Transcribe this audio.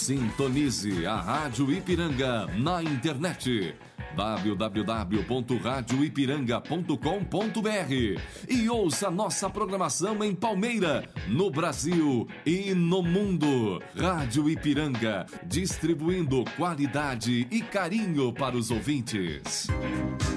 Sintonize a Rádio Ipiranga na internet www.radioipiranga.com.br e ouça nossa programação em Palmeira, no Brasil e no mundo. Rádio Ipiranga, distribuindo qualidade e carinho para os ouvintes.